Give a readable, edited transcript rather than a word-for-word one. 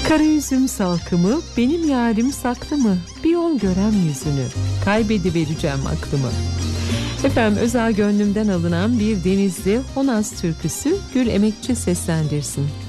Kara üzüm salkımı, benim yarim saklı mı? Bir yol görem yüzünü, kaybedivereceğim aklımı. Efendim, Özel Gönlüm'den alınan bir Denizli Honaz türküsü, Gül Emekçi seslendirsin.